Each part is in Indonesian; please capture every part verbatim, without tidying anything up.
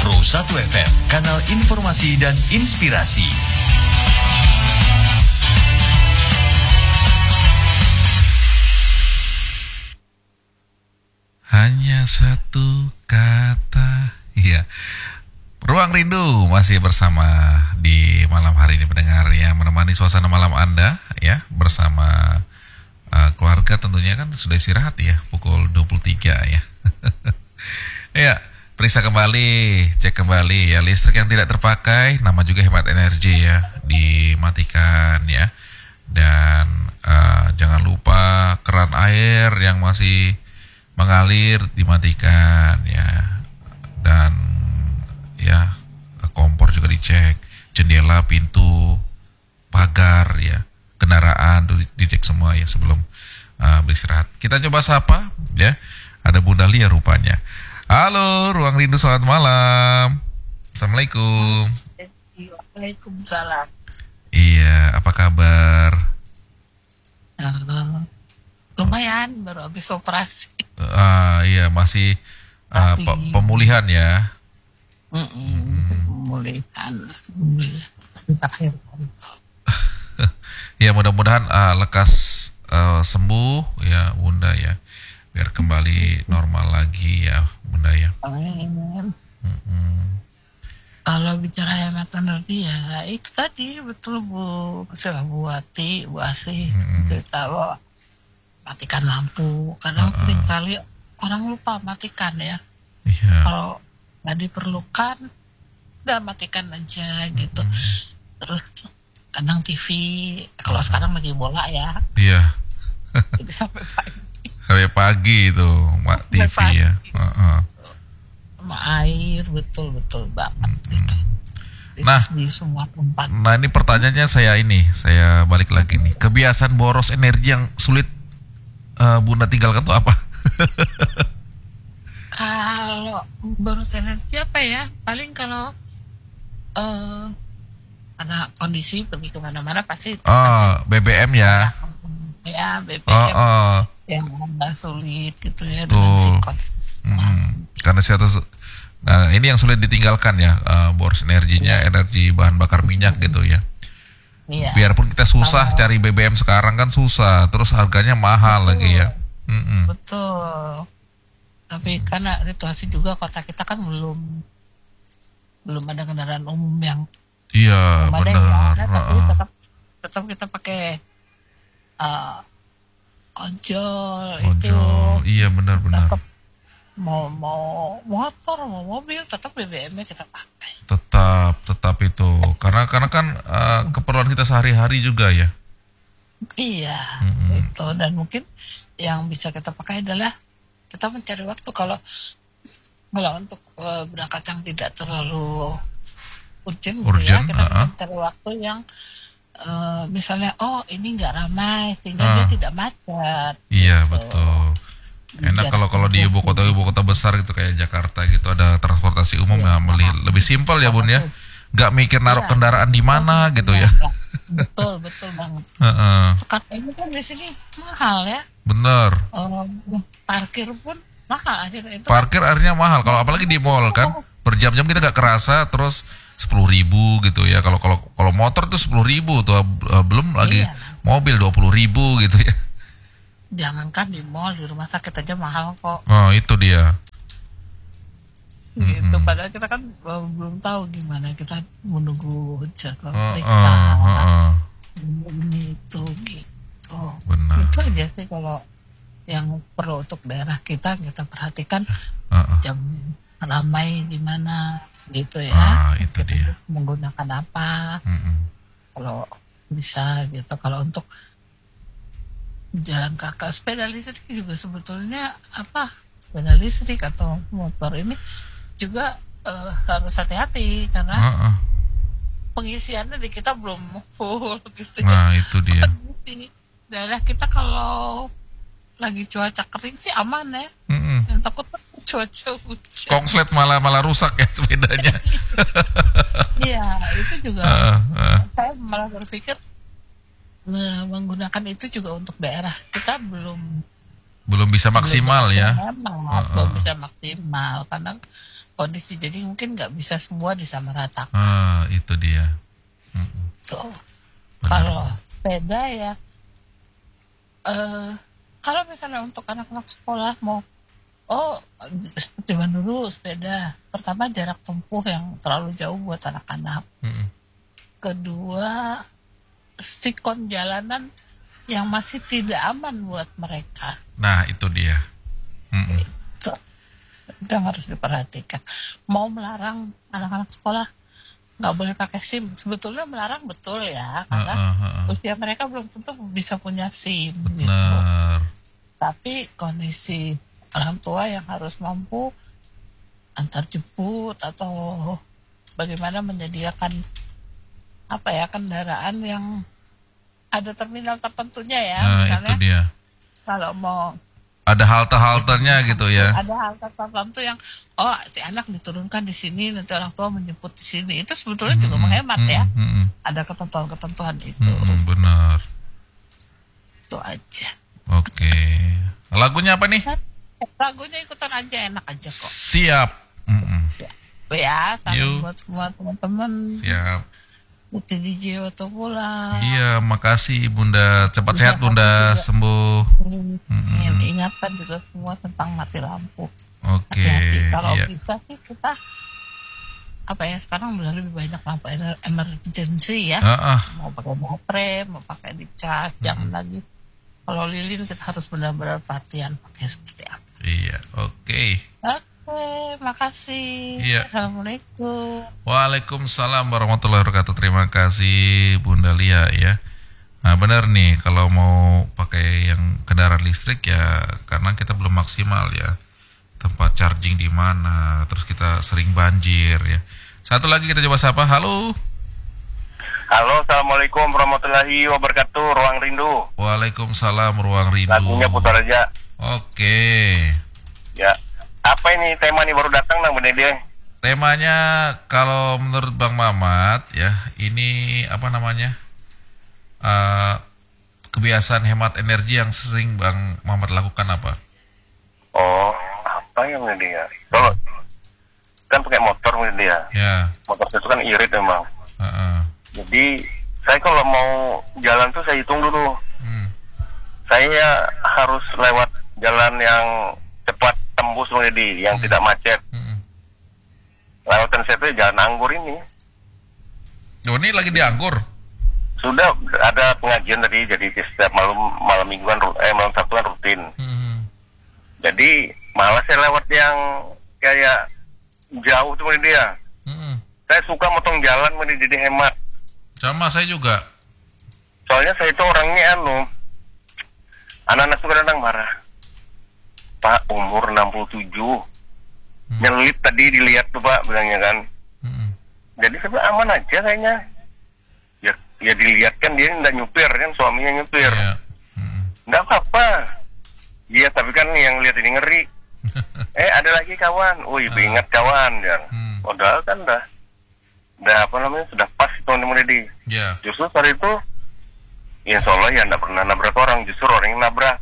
Pro satu F M, kanal informasi dan inspirasi. Hanya satu kata, iya. Ruang Rindu masih bersama di malam hari ini pendengar yang menemani suasana malam Anda ya bersama uh, keluarga tentunya kan sudah istirahat ya pukul dua puluh tiga ya. Ya, periksa kembali, cek kembali ya listrik yang tidak terpakai, nama juga hemat energi ya, dimatikan ya. Dan uh, jangan lupa keran air yang masih mengalir dimatikan ya. Dan ya kompor juga dicek, jendela, pintu, pagar ya, kendaraan dicek semua ya sebelum uh, beristirahat. Kita coba sapa ya, ada Bunda Lia rupanya. Halo, Ruang Rindu, selamat malam. Assalamualaikum. Waalaikumsalam. Iya, apa kabar? Uh, lumayan, baru habis operasi. Uh, iya, masih uh, pe- pemulihan ya. Mm-mm, pemulihan, pemulihan. Ya, mudah-mudahan uh, lekas uh, sembuh ya, Bunda ya. Biar kembali normal lagi ya, Bunda ya. Amin. Mm-hmm. Kalau bicara hemat energi ya itu tadi betul Bu Sila Buati, Bu Asih mm-hmm. cerita bahwa matikan lampu. Kadang uh-uh. sering kali orang lupa matikan ya. Yeah. Kalau nggak diperlukan, udah matikan aja gitu. Mm-hmm. Terus kadang T V, kalau uh-huh. sekarang lagi bola ya. Iya. Yeah. Jadi sampai pagi. Sampai pagi itu, Mak T V pagi. Ya. Uh-uh. Sama air, betul-betul banget. Mm-hmm. Gitu. Nah, di semua tempat. Nah ini pertanyaannya saya ini, saya balik lagi nih. Kebiasaan boros energi yang sulit uh, Bunda tinggalkan tuh apa? Kalau boros energi apa ya? Paling kalau uh, ada kondisi pergi kemana-mana pasti. Oh, B B M ya? Ya, B B M. Oh, oh. Yang agak sulit gitu ya tuh. Dengan sikon. Hmm, karena satu, nah ini yang sulit ditinggalkan ya, uh, boros energinya, ya. Energi bahan bakar minyak gitu ya. Iya. Biarpun kita susah kalau, cari B B M sekarang kan susah, terus harganya mahal betul, lagi ya. Mm-mm. Betul. Tapi mm. karena situasi juga kota kita kan belum belum ada kendaraan umum yang iya benar. Ya, tapi tetap tetap kita pakai uh, ojol, ojol itu. Iya benar-benar. Mau mau motor mau mobil tetap B B M-nya kita pakai. Tetap tetap itu karena karena kan uh, keperluan kita sehari-hari juga ya. Iya mm-hmm. itu dan mungkin yang bisa kita pakai adalah kita mencari waktu kalau kalau untuk uh, berangkat yang tidak terlalu urgent, urgent ya kita uh-huh. bisa mencari waktu yang uh, misalnya oh ini nggak ramai sehingga uh. dia tidak macet. Iya gitu. Betul. Enak kalau kalau di ibu kota ibu kota besar gitu kayak Jakarta gitu ada transportasi umum ya, yang lebih simpel ya Bun ya, nggak mikir naruh ya. Kendaraan di mana ya, gitu ya. Betul betul banget. Uh-uh. Sekarang ini kan di sini mahal ya. Bener. Um, parkir pun mahal akhirnya itu. Parkir kan. Akhirnya mahal kalau apalagi di mall kan berjam-jam kita nggak kerasa terus sepuluh ribu gitu ya, kalau kalau kalau motor tuh sepuluh ribu tuh belum lagi iya. Mobil dua puluh ribu gitu ya. Jangankan di mall, di rumah sakit aja mahal kok. Oh itu dia. Gitu, mm-hmm. Padahal kita kan uh, belum tahu gimana kita menunggu jadwal periksa. Uh, uh, uh, uh. Ini itu gitu. Benar. Itu aja sih kalau yang perlu untuk daerah kita kita perhatikan uh, uh. jam ramai di mana gitu ya. Ah, itu kita dia. Menggunakan apa? Mm-hmm. Kalau bisa gitu. Kalau untuk jalan kaki, sepeda listrik juga sebetulnya apa sepeda listrik atau motor ini juga uh, harus hati-hati karena uh-uh. pengisiannya di kita belum full gitu. Nah itu dia. Di daerah kita kalau lagi cuaca kering sih aman ya. Mm-mm. Yang takut cuaca hujan. Kongslet malah malah rusak ya sepedanya. Iya itu juga. Uh, uh. Saya malah berpikir nah, menggunakan itu juga untuk daerah kita belum belum bisa maksimal belum, ya. Memang Uh, belum uh. bisa maksimal karena kondisi, jadi mungkin nggak bisa semua disamaratakan. Ah, itu dia. Mm-mm. So, Benar. kalau sepeda ya, eh kalau misalnya untuk anak-anak sekolah mau, oh seperti dulu sepeda, pertama jarak tempuh yang terlalu jauh buat anak-anak. Mm-mm. Kedua, sikon jalanan yang masih tidak aman buat mereka. Nah, itu dia. Mm-mm. Itu, itu yang harus diperhatikan. Mau melarang anak-anak sekolah nggak boleh pakai SIM, sebetulnya melarang betul ya, karena Uh, uh, uh, uh. usia mereka belum tentu bisa punya SIM gitu. Benar. Tapi kondisi orang tua yang harus mampu antar jemput atau bagaimana menyediakan apa ya, kendaraan yang ada terminal tertentunya ya, Nah, misalnya itu dia. kalau mau Ada halte-haltenya gitu ya. ada hal tertentu yang oh si anak diturunkan di sini, nanti orang tua menjemput di sini, itu sebetulnya juga Mm-mm, menghemat ya. mm-mm, mm-mm. Ada ketentuan-ketentuan itu. Mm-mm, benar. Itu aja. Oke. Lagunya apa nih? Lagunya ikutan aja, enak aja kok. Siap. Mm-mm. Ya, salam Yuk. buat semua teman-teman. Siap. Di D J Oto pula. Iya, makasih Bunda. Cepat Iya, sehat Bunda, juga. sembuh. Ingin ingatkan juga semua tentang mati lampu. Oke. Hati-hati. Kalau Iya. bisa sih kita apa ya, sekarang udah lebih banyak lampu ener- emergency ya. Ah, ah. Mau pakai baterai, mau pakai di charge, jangan lagi. Kalau lilin kita harus benar-benar perhatian pakai seperti apa. Iya, oke. Oke, makasih. Iya. Assalamualaikum. Waalaikumsalam warahmatullahi wabarakatuh. Terima kasih Bunda Lia ya. Nah, benar nih, kalau mau pakai yang kendaraan listrik ya, karena kita belum maksimal ya tempat charging di mana, terus kita sering banjir ya. Satu lagi kita coba sapa. Halo. Halo, assalamualaikum warahmatullahi wabarakatuh. Ruang Rindu. Waalaikumsalam Ruang Rindu. Lagunya putar aja. Oke. Ya. Apa ini tema nih baru datang nang Bunda dia? Temanya kalau menurut Bang Mamat ya, ini apa namanya? Uh, kebiasaan hemat energi yang sering Bang Mamat lakukan apa? Oh, apa yang Bunda dia? Kalau kan pakai motor Bunda dia. Ya. Motor itu kan irit memang. Uh-uh. Jadi saya kalau mau jalan tuh saya hitung dulu. Hmm. Saya harus lewat jalan yang cepat tembus Bunda di, yang Hmm. tidak macet. Hmm. Lewatan saya tuh jalan Anggur ini. Oh, ini lagi di Anggur. Sudah ada pengajian tadi, jadi setiap malam malam mingguan eh malam Sabtuan rutin. Hmm. Jadi malah saya lewat yang kayak jauh tuh Bunda dia. Hmm. Saya suka motong jalan Bunda, jadi hemat. Sama saya juga. Soalnya saya itu orangnya anu, anak-anak tuh kadang marah. Pak, umur enam puluh tujuh, Hmm. nyelip tadi dilihat tuh Pak, bilangnya kan. Hmm. Jadi saya bilang, aman aja kayaknya. Ya, ya dilihat kan dia nggak nyupir kan, suaminya nyupir. Ya. Hmm. Nggak apa-apa. Iya, tapi kan yang lihat ini ngeri. Eh, ada lagi kawan. Wih, Ah. ingat kawan, ya. Hmm. Padahal kan dah, dah apa namanya, sudah pas teman-teman di. Ya. Justru saat itu, ya insya Allah ya nggak pernah nabrak orang, justru orang yang nabrak.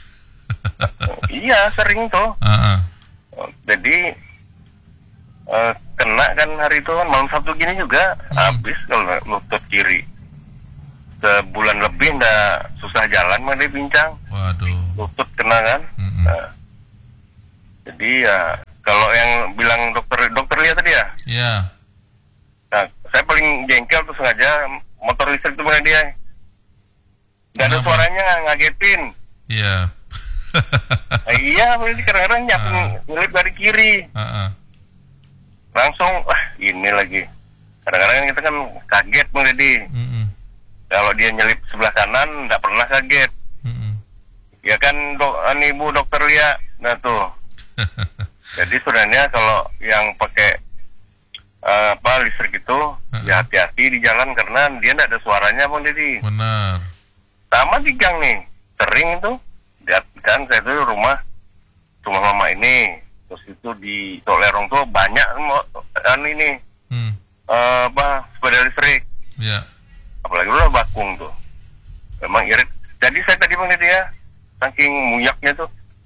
Iya, sering tuh. Uh-uh. Jadi eh, kena kan hari itu kan malam Sabtu gini juga, Hmm. habis kalau lutut kiri. Sebulan lebih ndak susah jalan mah dia bincang, Waduh. lutut kena kan. Hmm. Nah, jadi ya kalau yang bilang dokter dokter lihat tadi ya, Ya. nah, saya paling jengkel tuh sengaja motor listrik itu mana dia. Nggak ada Kenapa? suaranya, ngagetin. Ya. Nah, iya, berarti kadang-kadang nyapin Ah. nyelip dari kiri. Uh-uh. Langsung, wah ini lagi. Kadang-kadang kita kan kaget Bang Deddy. Hmm. Kalau dia nyelip sebelah kanan, nggak pernah kaget. Hmm. Ya kan, dok, ini ibu dokter Lia. Nah tuh. Jadi sebenarnya kalau yang pakai eh, apa listrik itu, Uh-uh. ya hati-hati di jalan karena dia nggak ada suaranya Bang Deddy. Benar. Sama di gang nih, sering itu. Lihat kan saya tuh rumah rumah mama ini, terus itu di Tolerong tuh banyak kan ini Hmm. eh, apa sepeda listrik, Ya. apalagi udah bakung tuh, memang irit. Jadi saya tadi Bang Deddy ya, saking muyaknya tuh,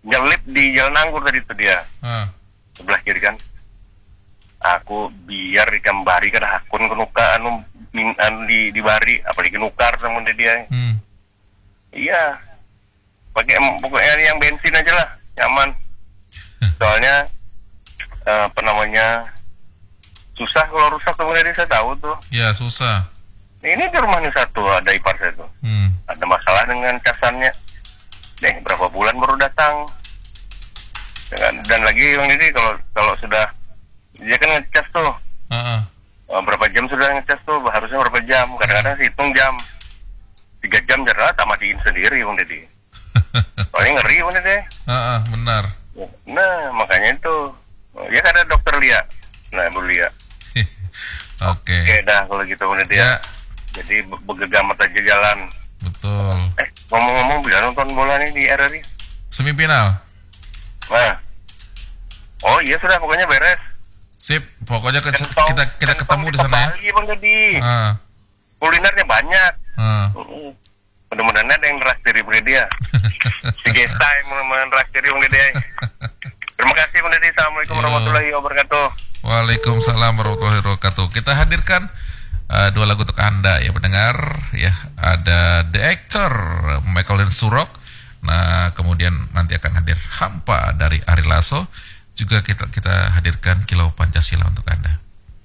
nyelip di Jalan Anggur tadi itu dia. Ah. Sebelah kiri kan. Aku biar ikan bari kan akun kenuka anu, min- anu di di bari apalagi nukar sama dia. Hmm. Iya. Pakai pokoknya yang bensin aja lah, nyaman. Soalnya eh, apa namanya? Susah kalau rusak kemudian saya tahu tuh. Ya susah. Ini di rumahnya satu ada ipar saya tuh. Hmm. Ada masalah dengan casannya. Deh, berapa bulan baru datang. Dan, dan lagi Bang Didi kalau kalau sudah dia kan ngecas tuh. Ah, ah. Uh, berapa jam sudah ngecas tuh? Harusnya berapa jam? Kadang-kadang sih hitung jam. Tiga jam jarak tak matiin sendiri Bang Didi. Soalnya ngeri Bang Didi. Ah, ah, benar. Nah, makanya itu. Ya kan ada dokter Lia. Nah, Bu Lia. Oke. Oke dah kalau gitu Bang Didi Ya, ya. Jadi be- begegamat aja jalan. betul. Eh, ngomong-ngomong bisa nonton bola nih di R R I. Semifinal. Nah. Oh iya sudah pokoknya beres. Sip, pokoknya ke- Kentong- kita kita kentong ketemu di sana ya. Bali Bang Didi. Ah, Kulinernya banyak. ah. Mm-mm. Mudah-mudahan ada yang ngeraktir Bang Didi ya. Si Gesta yang ngeraktir Bang Didi. Terima kasih Bang Didi. Assalamualaikum Iya. warahmatullahi wabarakatuh. Waalaikumsalam warahmatullahi wabarakatuh. Kita hadirkan uh, dua lagu untuk Anda ya pendengar ya. Ada The Actor Michael dan Surok. Nah, kemudian nanti akan hadir Hampa dari Ari Lasso. Juga kita kita hadirkan Kilau Pancasila untuk Anda.